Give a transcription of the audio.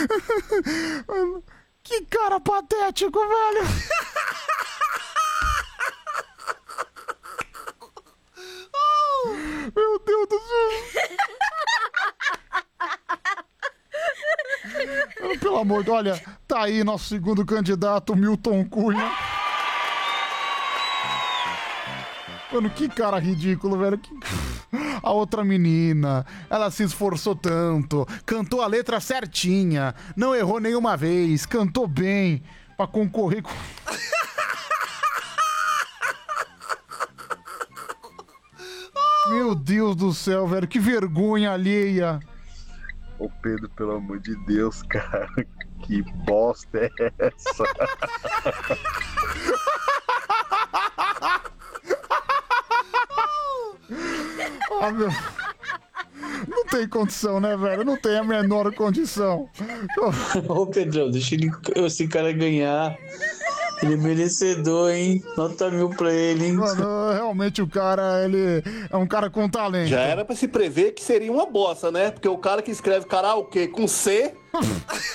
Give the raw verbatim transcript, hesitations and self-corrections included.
Mano, que cara patético, velho. Meu Deus do céu. Pelo amor de... Olha, tá aí nosso segundo candidato, Milton Cunha. Mano, que cara ridículo, velho. Que... A outra menina, ela se esforçou tanto, cantou a letra certinha, não errou nenhuma vez, cantou bem pra concorrer com... Meu Deus do céu, velho, que vergonha alheia. Ô Pedro, pelo amor de Deus, cara, que bosta é essa? Ah, meu... Não tem condição, né, velho? Não tem a menor condição. Ô Pedrão, deixa ele, esse cara ganhar. Ele é merecedor, hein? Nota mil pra ele, hein? Mano, realmente o cara, ele é um cara com talento. Já era pra se prever que seria uma bosta, né? Porque o cara que escreve karaokê com C